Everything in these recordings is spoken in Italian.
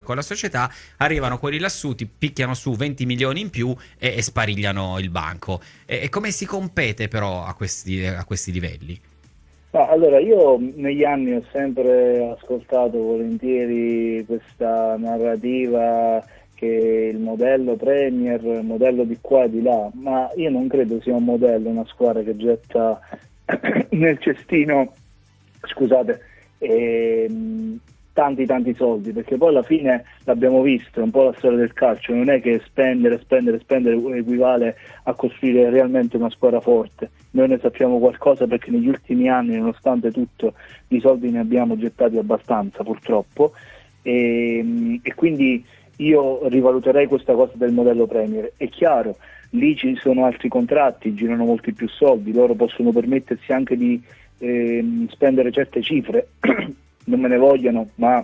con la società, arrivano quelli lassuti, picchiano su 20 milioni in più e sparigliano il banco. E come si compete però a questi livelli? No, allora, io negli anni ho sempre ascoltato volentieri questa narrativa che il modello Premier, il modello di qua e di là, ma io non credo sia un modello, una squadra che getta nel cestino, scusate, tanti soldi, perché poi alla fine l'abbiamo visto, è un po' la storia del calcio, non è che spendere equivale a costruire realmente una squadra forte. Noi ne sappiamo qualcosa perché negli ultimi anni, nonostante tutto, di soldi ne abbiamo gettati abbastanza, purtroppo, e quindi io rivaluterei questa cosa del modello Premier. È chiaro, lì ci sono altri contratti, girano molti più soldi, loro possono permettersi anche di spendere certe cifre, non me ne vogliono, ma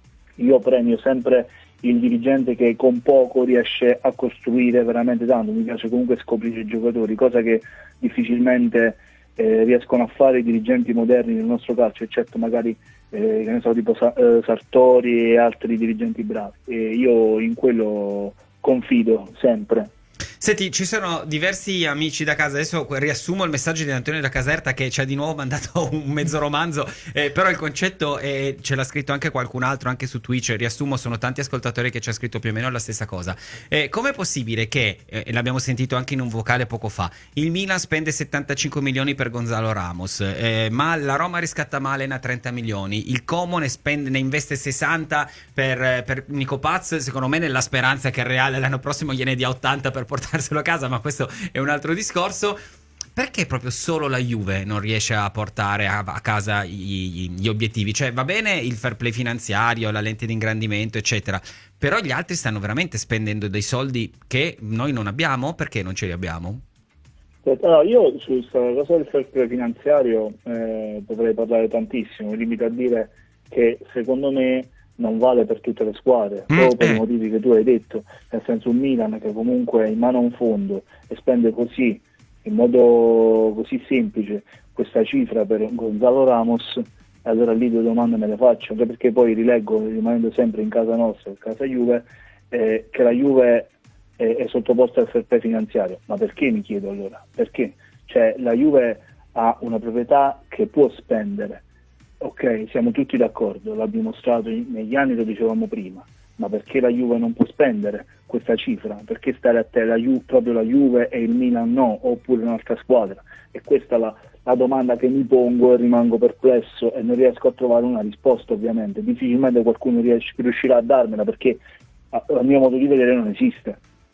io premio sempre il dirigente che con poco riesce a costruire veramente tanto. Mi piace comunque scoprire i giocatori, cosa che difficilmente riescono a fare i dirigenti moderni nel nostro calcio, eccetto magari che ne so, tipo Sartori e altri dirigenti bravi, e io in quello confido sempre. Senti, ci sono diversi amici da casa, adesso riassumo il messaggio di Antonio da Caserta che ci ha di nuovo mandato un mezzo romanzo, però il concetto ce l'ha scritto anche qualcun altro anche su Twitch, riassumo, sono tanti ascoltatori che ci hanno scritto più o meno la stessa cosa. Com'è possibile che, e l'abbiamo sentito anche in un vocale poco fa, il Milan spende 75 milioni per Gonzalo Ramos, ma la Roma riscatta Malen a 30 milioni, il Como ne investe 60 per Nico Paz, secondo me nella speranza che il Reale l'anno prossimo gliene dia 80 per portarselo a casa, ma questo è un altro discorso. Perché proprio solo la Juve non riesce a portare a casa gli obiettivi? Cioè va bene il fair play finanziario, la lente di ingrandimento eccetera, però gli altri stanno veramente spendendo dei soldi che noi non abbiamo. Perché non ce li abbiamo? Allora, io su questa cosa del fair play finanziario potrei parlare tantissimo, mi limito a dire che secondo me non vale per tutte le squadre, proprio per i motivi che tu hai detto, nel senso un Milan che comunque è in mano a un fondo e spende così, in modo così semplice, questa cifra per Gonzalo Ramos, allora lì due domande me le faccio, anche perché poi rileggo, rimanendo sempre in casa nostra, in casa Juve, che la Juve è sottoposta al fair play finanziario. Ma perché, mi chiedo allora? Perché? Cioè la Juve ha una proprietà che può spendere. Ok, siamo tutti d'accordo, l'ha dimostrato negli anni, lo dicevamo prima, ma perché la Juve non può spendere questa cifra? Perché stare a te proprio la Juve e il Milan no, oppure un'altra squadra? E questa è la domanda che mi pongo e rimango perplesso e non riesco a trovare una risposta, ovviamente. Difficilmente qualcuno riuscirà a darmela, perché a mio modo di vedere non esiste.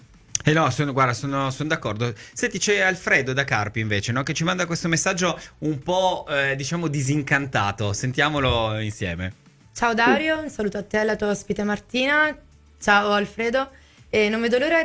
No, sono d'accordo. Senti, c'è Alfredo da Carpi invece, no? Che ci manda questo messaggio un po' diciamo disincantato. Sentiamolo insieme. Ciao Sì. Dario, un saluto a te e alla tua ospite Martina. Ciao Alfredo. Non vedo l'ora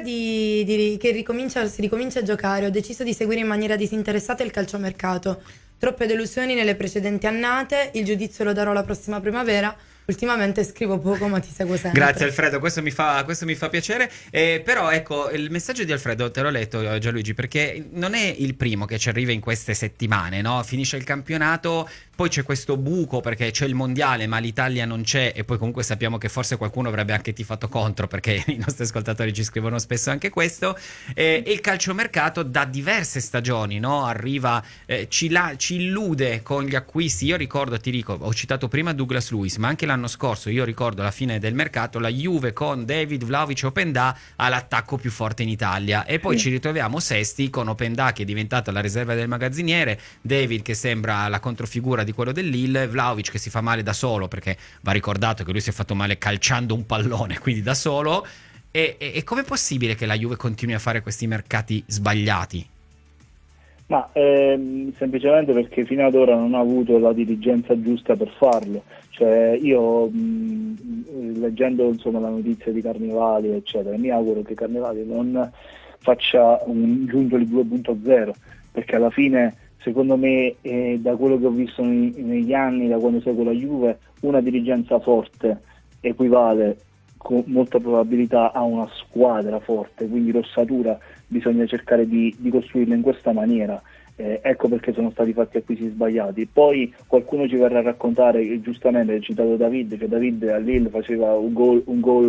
che si ricomincia a giocare. Ho deciso di seguire in maniera disinteressata il calciomercato. Troppe delusioni nelle precedenti annate. Il giudizio lo darò la prossima primavera. Ultimamente scrivo poco, ma ti seguo sempre. Grazie Alfredo, questo mi fa piacere. Però ecco, il messaggio di Alfredo te l'ho letto, Gianluigi, perché non è il primo che ci arriva in queste settimane, no? Finisce il campionato, poi c'è questo buco perché c'è il mondiale ma l'Italia non c'è, e poi comunque sappiamo che forse qualcuno avrebbe anche tifato contro, perché i nostri ascoltatori ci scrivono spesso anche questo, e il calciomercato da diverse stagioni, no? Arriva, ci illude con gli acquisti. Io ricordo, ti dico, ho citato prima Douglas Luiz, ma anche l'anno scorso, io ricordo alla fine del mercato, la Juve con David, Vlahovic e Openda all'attacco più forte in Italia, e poi ci ritroviamo sesti con Openda che è diventata la riserva del magazziniere, David che sembra la controfigura di quello del Lille, Vlahovic che si fa male da solo, perché va ricordato che lui si è fatto male calciando un pallone, quindi da solo. E com'è possibile che la Juve continui a fare questi mercati sbagliati? Ma semplicemente perché fino ad ora non ha avuto la dirigenza giusta per farlo. Cioè io leggendo insomma la notizia di Carnevali eccetera, mi auguro che Carnevali non faccia un Giuntoli 2.0, perché alla fine secondo me da quello che ho visto negli anni, da quando seguo la Juve, una dirigenza forte equivale con molta probabilità a una squadra forte, quindi l'ossatura bisogna cercare di costruirla in questa maniera. Ecco perché sono stati fatti acquisti sbagliati. Poi qualcuno ci verrà a raccontare, giustamente hai citato David, che David a Lille faceva un gol